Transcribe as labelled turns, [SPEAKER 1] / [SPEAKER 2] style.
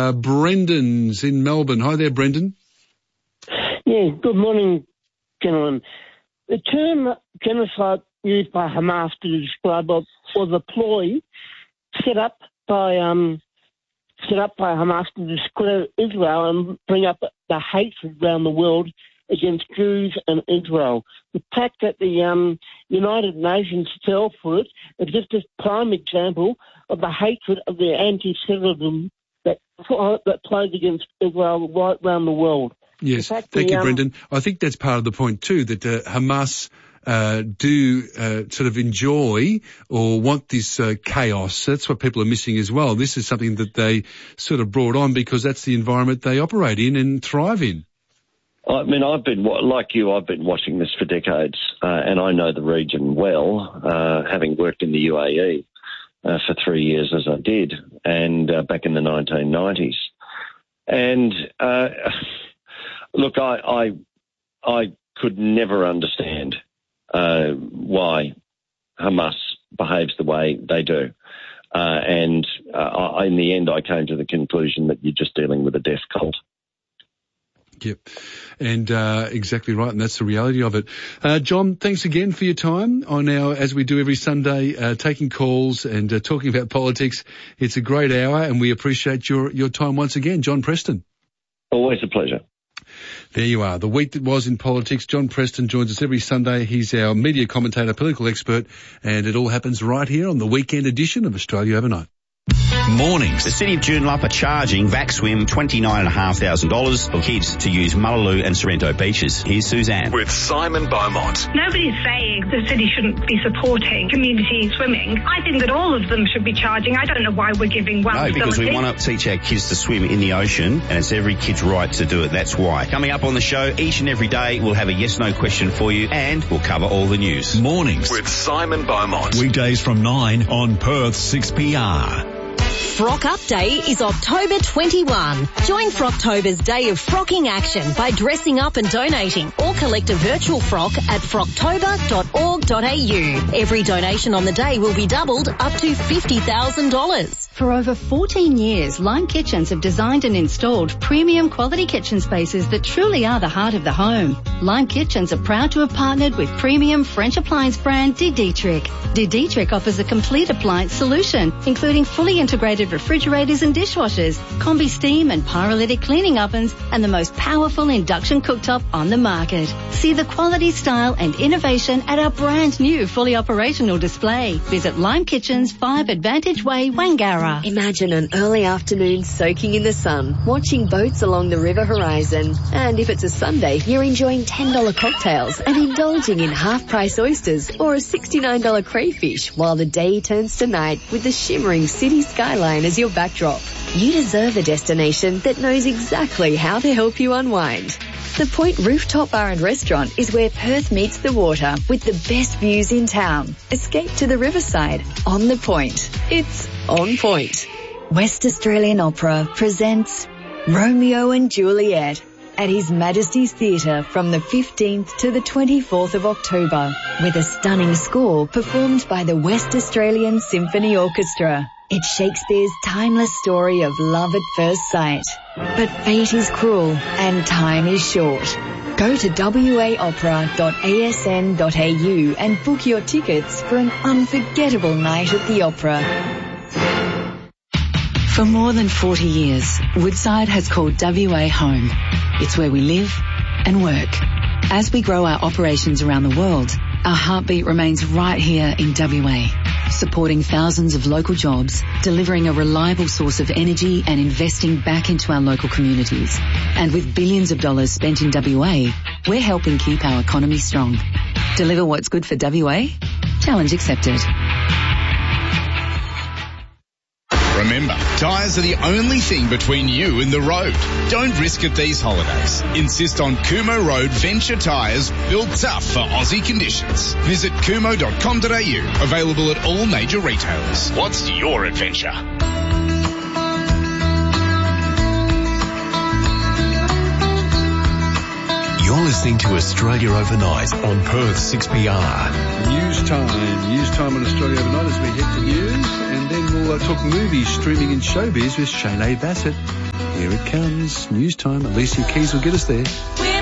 [SPEAKER 1] Brendan's in Melbourne. Hi there, Brendan.
[SPEAKER 2] Yeah, good morning, gentlemen. The term genocide used by Hamas to describe was a ploy set up by Hamas to discredit Israel and bring up the hatred around the world against Jews and Israel. The fact that the United Nations fell for it is just a prime example of the hatred of the anti-Semitism that plays against Israel right around the world.
[SPEAKER 1] Yes, thank you, Brendan. I think that's part of the point too, that Hamas do sort of enjoy or want this chaos. That's what people are missing as well. This is something that they sort of brought on because that's the environment they operate in and thrive in.
[SPEAKER 3] I mean, I've been watching this for decades, and I know the region well, having worked in the UAE for 3 years as I did, and back in the 1990s. And look, I could never understand why Hamas behaves the way they do. And in the end, I came to the conclusion that you're just dealing with a death cult.
[SPEAKER 1] Yep, and exactly right, and that's the reality of it. John, thanks again for your time on our, as we do every Sunday, taking calls and talking about politics. It's a great hour, and we appreciate your time once again. John Preston.
[SPEAKER 3] Always a pleasure.
[SPEAKER 1] There you are. The week that was in politics. John Preston joins us every Sunday. He's our media commentator, political expert, and it all happens right here on the weekend edition of Australia Overnight.
[SPEAKER 4] Mornings. The City of Joondalup are charging VacSwim $29,500 for kids to use Mullaloo and Sorrento beaches. Here's Suzanne.
[SPEAKER 5] With Simon Beaumont.
[SPEAKER 6] Nobody's saying the city shouldn't be supporting community swimming. I think that all of them should be charging. I don't know why we're giving one facility.
[SPEAKER 4] No, because we want to teach our kids to swim in the ocean, and it's every kid's right to do it. That's why. Coming up on the show, each and every day, we'll have a yes-no question for you, and we'll cover all the news.
[SPEAKER 5] Mornings. With Simon Beaumont.
[SPEAKER 7] Weekdays from 9 on Perth 6PR.
[SPEAKER 8] Frock Up Day is October 21. Join Frocktober's day of frocking action by dressing up and donating, or collect a virtual frock at frocktober.org.au. Every donation on the day will be doubled up to $50,000.
[SPEAKER 9] For over 14 years, Lime Kitchens have designed and installed premium quality kitchen spaces that truly are the heart of the home. Lime Kitchens are proud to have partnered with premium French appliance brand De Dietrich. De Dietrich offers a complete appliance solution, including fully integrated refrigerators and dishwashers, combi steam and pyrolytic cleaning ovens, and the most powerful induction cooktop on the market. See the quality, style and innovation at our brand new fully operational display. Visit Lime Kitchens, 5 Advantage Way, Wangara.
[SPEAKER 10] Imagine an early afternoon soaking in the sun, watching boats along the river horizon. And if it's a Sunday, you're enjoying $10 cocktails and indulging in half-price oysters or a $69 crayfish while the day turns to night with the shimmering city skyline as your backdrop. You deserve a destination that knows exactly how to help you unwind. The Point Rooftop Bar and Restaurant is where Perth meets the water with the best views in town. Escape to the riverside on the Point. It's on point. West Australian Opera presents Romeo and Juliet at His Majesty's Theatre from the 15th to the 24th of October, with a stunning score performed by the West Australian Symphony Orchestra. It's Shakespeare's timeless story of love at first sight. But fate is cruel and time is short. Go to waopera.asn.au and book your tickets for an unforgettable night at the opera.
[SPEAKER 11] For more than 40 years, Woodside has called WA home. It's where we live and work. As we grow our operations around the world, our heartbeat remains right here in WA, supporting thousands of local jobs, delivering a reliable source of energy and investing back into our local communities. And with billions of dollars spent in WA, we're helping keep our economy strong. Deliver what's good for WA? Challenge accepted.
[SPEAKER 7] Remember, tyres are the only thing between you and the road. Don't risk it these holidays. Insist on Kumo Road Venture tyres, built tough for Aussie conditions. Visit kumo.com.au, available at all major retailers. What's your adventure?
[SPEAKER 5] You're listening to Australia Overnight on Perth 6PR.
[SPEAKER 1] News time on Australia Overnight as we head to news, and then we'll talk movies, streaming and showbiz with Shane Bassett. Here it comes. News time. Alicia Keys will get us there.